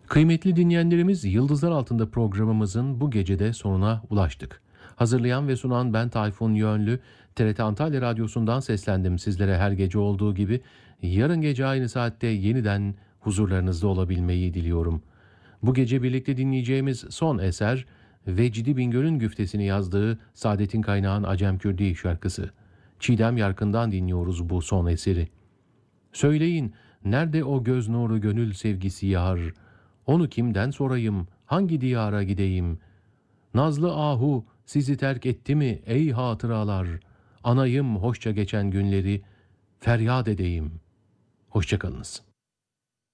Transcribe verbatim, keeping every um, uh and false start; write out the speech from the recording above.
Kıymetli dinleyenlerimiz, Yıldızlar Altında programımızın bu gecede sonuna ulaştık. Hazırlayan ve sunan ben Tayfun Yönlü, T R T Antalya Radyosu'ndan seslendim sizlere her gece olduğu gibi. Yarın gece aynı saatte yeniden huzurlarınızda olabilmeyi diliyorum. Bu gece birlikte dinleyeceğimiz son eser, Vecdi Bingöl'ün güftesini yazdığı Saadettin Kaynağ'ın Acem Kürdi şarkısı. Çiğdem Yarkın'dan dinliyoruz bu son eseri. Söyleyin, nerede o göz nuru gönül sevgisi yar? Onu kimden sorayım, hangi diyara gideyim? Nazlı ahu sizi terk etti mi ey hatıralar? Anayım hoşça geçen günleri, feryat edeyim. Hoşça kalınız.